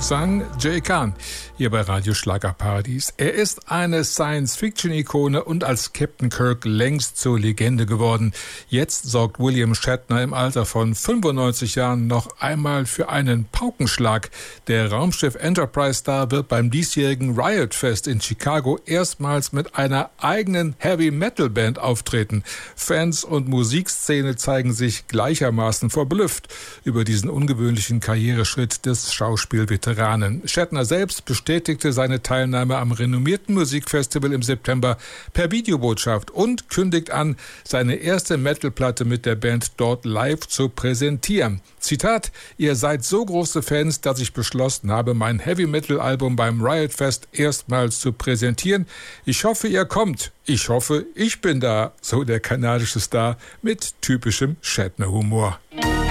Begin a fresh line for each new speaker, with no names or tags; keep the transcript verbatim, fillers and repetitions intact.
sang Jay Khan hier bei Radio Schlagerparadies. Er ist eine Science-Fiction-Ikone und als Captain Kirk längst zur Legende geworden. Jetzt sorgt William Shatner im Alter von fünfundneunzig Jahren noch einmal für einen Paukenschlag. Der Raumschiff Enterprise-Star wird beim diesjährigen Riot Fest in Chicago erstmals mit einer eigenen Heavy-Metal-Band auftreten. Fans und Musikszene zeigen sich gleichermaßen verblüfft über diesen ungewöhnlichen Karriereschritt des Schauspielveteranen. Shatner selbst bestätigte seine Teilnahme am renommierten Musikfestival im September per Videobotschaft und kündigt an, seine erste Metalplatte mit der Band dort live zu präsentieren. Zitat: Ihr seid so große Fans, dass ich beschlossen habe, mein Heavy-Metal-Album beim Riot Fest erstmals zu präsentieren. Ich hoffe, ihr kommt. Ich hoffe, ich bin da, so der kanadische Star mit typischem Shatner-Humor.